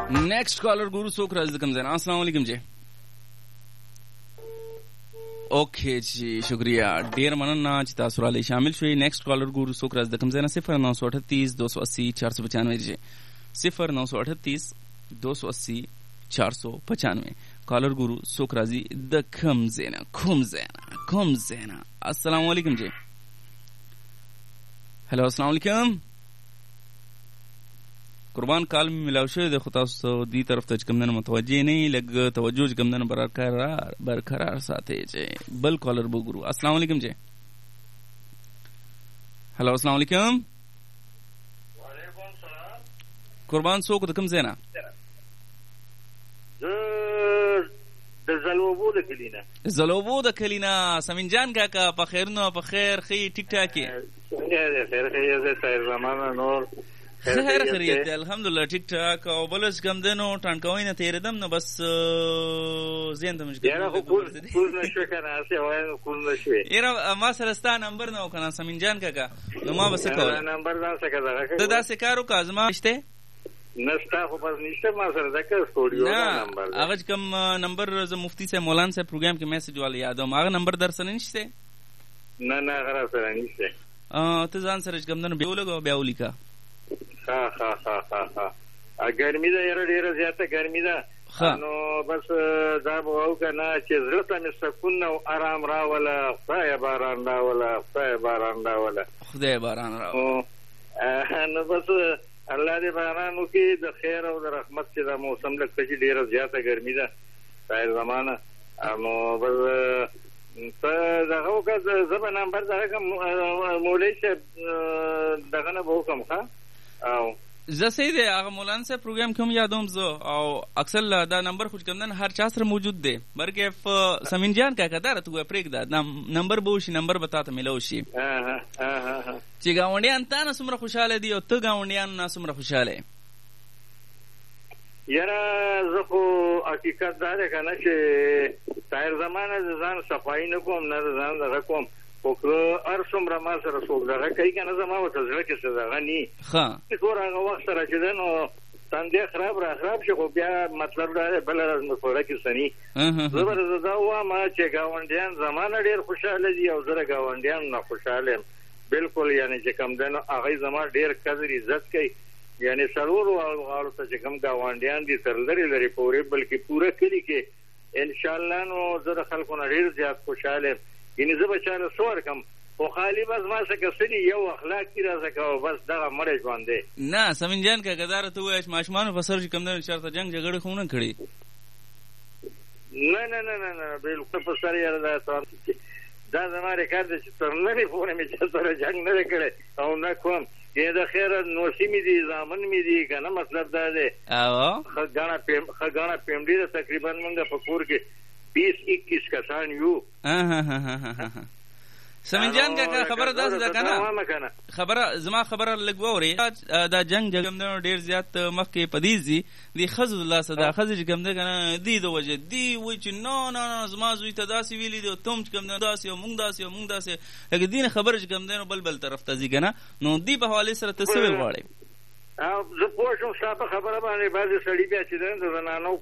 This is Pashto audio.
Next collar गुरु सोख राजकम दैन अस्सलाम वालेकुम जी. ओके जी शुक्रिया ډیر مننه چې تاسو را لې شامل شوي. نیکسٹ کالر ګورو څوک راز د کوم ځای نه 0938 280 495 دی 0938 280 495 کالر ګورو څوک راځي د کوم ځای نه کوم ځای نه. السلام علیکم جی. هلو السلام علیکم. قربان کال می ملاو شوی د خو تاسو دی طرف ته کوم نه متوجه نه لګ توجه کوم نه برقرار ساتي چې بل کالر وګورو. السلام علیکم جی. هلو السلام علیکم. وعلیکم السلام. قربان څوک د کوم ځای نه؟ د زلوبو د کلینا سمین جان کاکا په خیر نو په خیر خي ټیک ټاک خیر خیر زمانه نور خیر خیریت الحمدلله ټیک ټاک. او بلس کم دنو ټانکوي نه تیردم نو بس زین ته مشکل یاره خو کوز نشو کنه اسی وای کوز نشو یاره ما سره ستا نمبر نو کنه سمین جان کاکا نو ما بس کول نمبر ځان څخه دا داسې کارو کازما شته نستا خو بس نشته ما سره دا که سټوډیو نمبر هغه کوم نمبر ز مفتی سے مولانا سے پروګرام کې میسج والا یادوم هغه نمبر در سره نشته نه غره سره نشته ته ځان سره کوم نه بیولګو بیاولیکا ها ګرمي ده یاره ډیره زیاته ګرمي ده نو بس دا به وو کنه چې زړه ته مې سکون او آرام راوله خدای باران راوله نو بس الله دې باران وکړي د خیر او د رحمت چې دا موسم لکه چې ډیره زیاته ګرمي ده خیر زمانه نو بس ته دغه وکړه زبر نمبر دغه مولوی صاحب دغه نه به وکړم ښه او زه سید هغه مولانا صاحب پروګرام کوم یادوم زه او اکثر دا نمبر خو کوم هر چا سره موجود دی بلکې سمین جان کاکا دا ته پریک دا نمبر به شي نمبر به تاسو ملو شي چې گاونډیان تاسو سمره خوشاله دي او ته گاونډیان نه سمره خوشاله یاره زه خو حقیقت دا ده کنه چې تایر زمانه ځان صفای نه کوم نه ځان دغه کوم خو هر څومره ما سره څوک دغه کوي که نه زما ورته زړه کې څه دغه ني ټول هغه وخت سره چې دی نو تندې خراب شي خو بیا مطلب دا دی بله ورځ مې خوړه کې څه ني زه به دا ووایم چې ګاونډیان زما نه ډېر خوشحاله دي او زه د ګاونډیان نه خوشحاله یم بالکل یعنې چې کوم دی نو هغوی زما ډېر قدر عزت کوي یعنې څلورو غاړو ته چې کوم ګاونډیان دي تر لرې پورې بلکې پوره کلي کې انشاءالله نو زه د خلکو نه ډېر زیات خوشحاله یم یعنی زه به چاله سور کم خو خالی بس ما څخه سړي یو اخلاق کې راځه او بس دغه مړی ژوند دی نه سمین جان کاکا دا راته ووایه چې ماشومانو په سر چې کوم دی چېرته جنګ جګړې خو نه کړي نه بالکل په سر یاره دا زما ریکارډ دی چې تر ننې پورې مې چا سره جنګ نه دی کړی او نه کوم یې د خیره نوسي مې دي زامن مې دي که نه مطلب دا دی ښه ګاڼه پیمډي ده تقریبا مونږ په کور کې 20-21 کسان یو سمین جان کاکا خبره داسې ده که نه زما خبره لږ واورې دا جنګ جګړه ډېر زیات مخکې پدیز دي د ښځو د لاسه دا ښځې چې کوم دی که نه دي د وجې دي وایي چې نه زما زوی ته داسې ویلي دي او ته هم چې کوم دی داسې او موږ داسې لکه دې نه خبره چې کوم دی نو بل طرف ته ځي که نه نو دې په حوالې سره ته څه ویل غواړې زه پوه شوم ستا په خبره باندې بعضې سړي بیا چې دی د زنانو